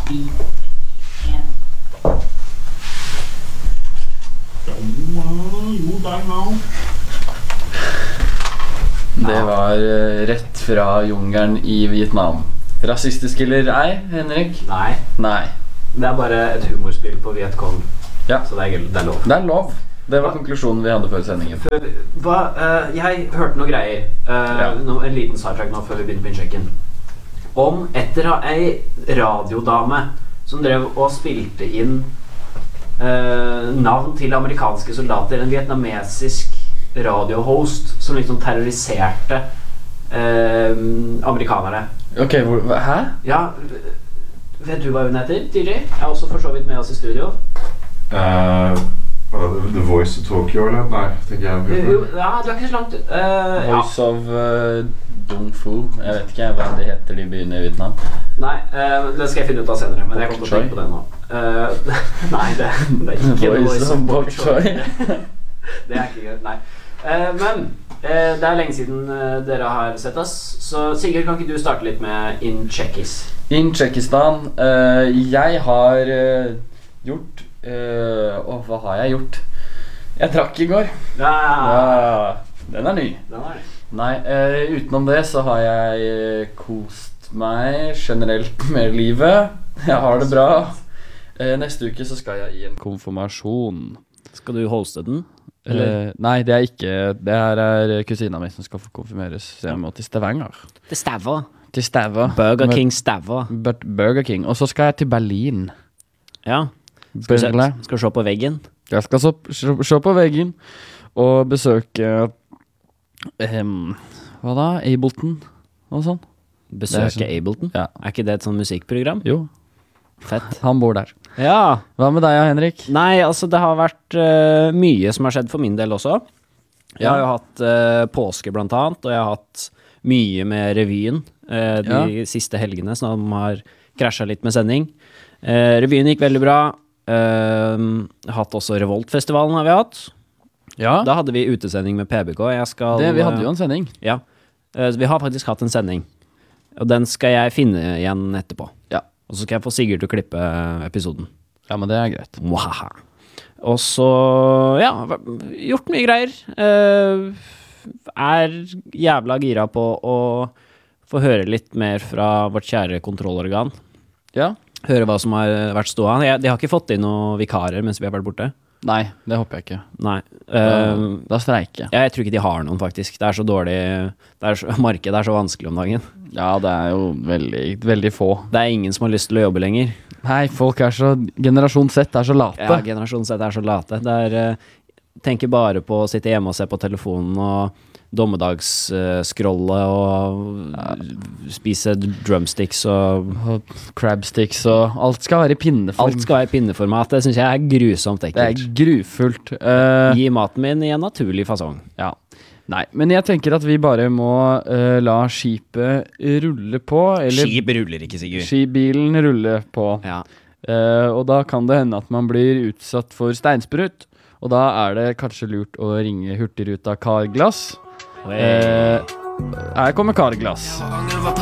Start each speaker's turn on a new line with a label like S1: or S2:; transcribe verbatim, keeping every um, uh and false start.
S1: Det var rett fra jungelen i Vietnam. Rasistisk eller ei, Henrik?
S2: Nei.
S1: Nei.
S2: Det er bare et humorspill på Vietcong.
S1: Ja.
S2: Så det er, det er lov.
S1: Det er lov. Det var konklusjonen vi hadde før sendingen.
S2: Før, hva, uh, jeg hørte noe greier. Uh,
S1: ja.
S2: no, en liten sidetrack nå før vi begynner på innsjekken. Om etter ei radiodame som drev og spilte inn uh, navn til amerikanske soldater. En vietnamesisk radiohost som liksom terroriserte uh, amerikanerne.
S1: Ok, hvor, hæ?
S2: Ja, vet du hva hun heter, Tyri? Jeg er også for så vidt med oss i studio.
S3: Uh, The Voice of Tokyo, eller? Nei, tenker jeg.
S2: Jo, ja, du er ikke så langt. Uh,
S1: Voice
S2: ja.
S1: of uh, Dong Phu. Jeg vet ikke hva det heter de byene i Vietnam.
S2: Nei, uh, det skal jeg finne ut av senere, men jeg kommer til å tenke på det nå. Uh, nei, det, det er ikke The Voice of Bok Choy. Det er ikke gøy, nei. Uh, men uh, det er lenge siden uh, dere har sett oss, så Sigurd, kan ikke du starte litt med In Czechis?
S1: In Tsjekkistan. Uh, jeg har uh, gjort uh, Åh, hva har jeg gjort? Jeg drakk i går.
S2: Ja,
S1: ja den er ny.
S2: Den er ny.
S1: Nei, uh, utenom det så har jeg uh, kost meg generelt med livet. Jeg har det bra. Uh, neste uke så skal jeg i en konfirmasjon.
S2: Skal du hoste den?
S1: Uh, nei, det er ikke. Det her er kusina mi som skal få konfirmeres. Så jeg må til Stavanger.
S2: Til Stavanger.
S1: Til Stavanger.
S2: Burger King Stavanger.
S1: Burger King. Og så skal jeg til Berlin.
S2: Ja. Skal du, se, skal du se på veggen?
S1: Jeg skal så, se, se på veggen og besøke um, hva da? Ableton og sånn.
S2: Besøke
S1: sånn,
S2: Ableton?
S1: Ja.
S2: Er ikke det et sånn musikkprogram?
S1: Jo.
S2: Fett.
S1: Han bor der.
S2: Ja.
S1: Hva med deg, Henrik?
S2: Nei, altså det har vært uh, mye som har skjedd for min del også. Jeg har jo hatt uh, påske blant annet, og jeg har hatt mye med revyen uh, de ja. siste helgene, som har krasjet litt med sending. Uh, revyen gikk veldig bra. Uh, hatt også Revoltfestivalen har vi hatt.
S1: Ja.
S2: Da hadde vi utesending med P B K. Jeg skal,
S1: det, vi hadde jo en sending.
S2: Ja, uh, vi har faktisk hatt en sending. Og den skal jeg finne igjen etterpå. Ja. Og så skal jeg få Sigurd til å klippe episoden.
S1: Ja, men det er greit.
S2: Wahaha. Og så, ja, gjort mye greier. Uh, er jævla gira på å få høre litt mer fra vårt kjære kontrollorgan.
S1: Ja.
S2: Høre hva som har vært ståa. Jeg, de har ikke fått inn noen vikarer mens vi har vært borte.
S1: Nei, det håper jeg ikke.
S2: Nei.
S1: Uh, da, da streiker jeg.
S2: Jeg tror ikke de har noen, faktisk. Det er så dårlig, det er så, markedet er så vanskelig om dagen.
S1: Ja, det er jo veldig, veldig få.
S2: Det er ingen som har lyst til å jobbe lenger.
S1: Nei, folk er så, generasjon Z er så late.
S2: Ja, generasjon Z er så late. Det er, uh, tenker bare på å sitte hjemme og se på telefonen og dommedagsskrolle uh, og ja. spise drumsticks og,
S1: og crabsticks og alt skal være i pinneform.
S2: Alt skal være i pinneformat. Det synes jeg er grusomt ekkelt.
S1: Det er grufullt. Uh,
S2: Gi maten min i en naturlig fasong.
S1: Ja. Nei, men jeg tenker at vi bare må uh, la skipet rulle på. Eller
S2: Skip ruller ikke, Sigurd.
S1: Skibilen rulle på.
S2: Ja.
S1: Uh, og da kan det hende at man blir utsatt for steinsprut. Og da er det kanskje lurt å ringe Hurtigruta Carglass. Uh, her kommer Carglass.